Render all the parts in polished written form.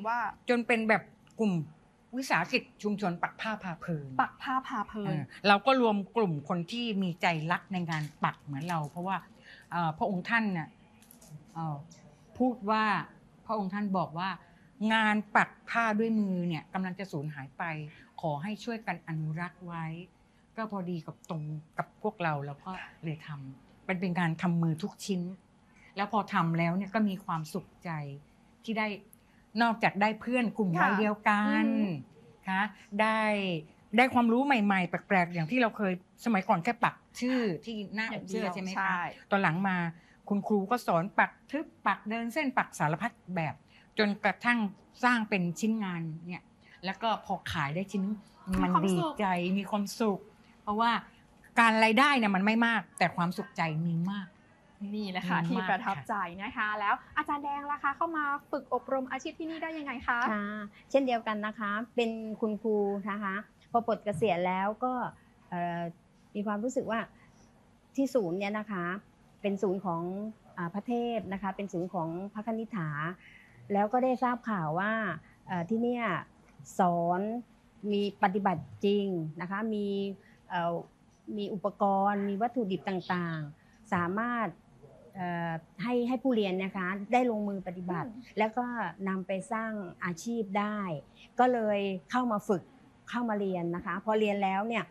ว่าจนเป็นแบบกลุ่มวิสาหกิจชุมชนปักผ้าพาเพลินปักผ้าพาเพลินเราก็รวมกลุ่มคนที่มีใจรักในงานปักเหมือนเรา เพราะว่าพระองค์ท่านเนี่ยพูดว่าพระองค์ท่านบอกว่างานปักผ้าด้วยมือเนี่ยกำลังจะสูญหายไปขอให้ช่วยกันอนุรักษ์ไว้ก็พอดีกับตรงกับพวกเราแล้วก็เลยทำเป็นการทำมือทุกชิ้นแล้วพอทำแล้วเนี่ยก็มีความสุขใจที่นอกจากได้เพื่อนกลุ่มวัยเดียวกันค่ะได้ความรู้ใหม่ๆแปลกๆอย่างที่เราเคยสมัยก่อนแค่ปักชื่อที่หน้าอกเสื้อใช่ไหมคะตอนหลังมาคุณครูก็สอนปักทึบปักเดินเส้นปักสารพัดแบบจนกระทั่งสร้างเป็นชิ้นงานเนี่ยแล้วก็พอขายได้ชิ้นมันดีใจมีความสุขเพราะว่าการรายได้เนี่ยมันไม่มากแต่ความสุขใจมีมากนี่แหละค่ะที่ประทับใจนะคะแล้วอาจารย์แดงล่ะคะเข้ามาฝึกอบรมอาชีพที่นี่ได้ยังไงคะเช่นเดียวกันนะคะเป็นคุณครูนะคะพอปลดเกษียณแล้วก็มีความรู้สึกว่าที่ศูนย์เนี่ยนะคะเป็นศูนย์ของพระเทพนะคะเป็นศูนย์ของพระคณิษฐาแล้วก็ได้ทราบข่าวว่าที่เนี่ยสอนมีปฏิบัติจริงนะคะมีอุปกรณ์มีวัตถุดิบต่างๆสามารถให้ผู้เรียนนะคะได้ลงมือปฏิบัติแล้วก็นำไปสร้างอาชีพได้ก็เลยเข้ามาฝึกเข้ามาเรียนนะคะพอเรียนแล้วเนี่ย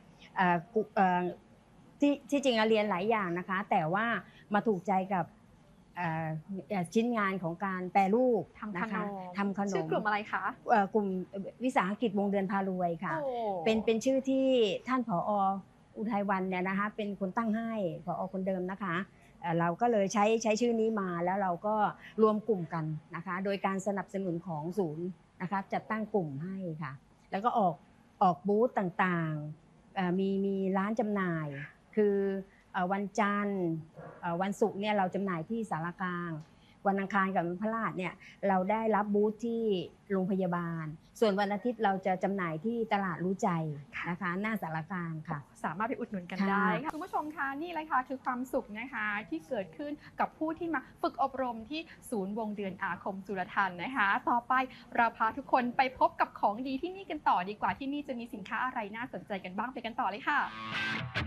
ที่จริงเรียนหลายอย่างนะคะแต่ว่ามาถูกใจกับชิ้นงานของการแปรรูปทำขนมชื่อกลุ่มอะไรคะกลุ่มวิสาหกิจวงเดือนพารวยค่ะเป็นชื่อที่ท่านผอ.อุทัยวันเนี่ยนะคะเป็นคนตั้งให้ผอ.คนเดิมนะคะเราก็เลยใช้ชื่อนี้มาแล้วเราก็รวมกลุ่มกันนะคะโดยการสนับสนุนของศูนย์นะคะจัดตั้งกลุ่มให้ค่ะแล้วก็ออกบูธต่างๆมีร้านจำหน่ายคือวันจันทร์วันศุกร์เนี่ยเราจำหน่ายที่สารกลางวันอังคารกับวันพฤหัสเนี่ยเราได้รับบูธที่โรงพยาบาลส่วนวันอาทิตย์เราจะจำหน่ายที่ตลาดรู้ใจนะคะหน้าสารกลางค่ะสามารถไปอุดหนุนกันได้ค่ะคุณผู้ชมคะนี่เลยค่ะคือความสุขนะคะที่เกิดขึ้นกับผู้ที่มาฝึกอบรมที่ศูนย์วงเดือนอาคมจุลทัณฑ์นะคะต่อไปเราพาทุกคนไปพบกับของดีที่นี่กันต่อดีกว่าที่นี่จะมีสินค้าอะไรน่าสนใจกันบ้างไปกันต่อเลยค่ะ